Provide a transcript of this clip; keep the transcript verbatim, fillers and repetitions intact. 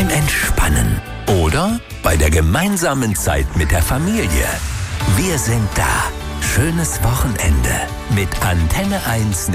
beim Entspannen oder bei der gemeinsamen Zeit mit der Familie. Wir sind da. Schönes Wochenende mit Antenne eins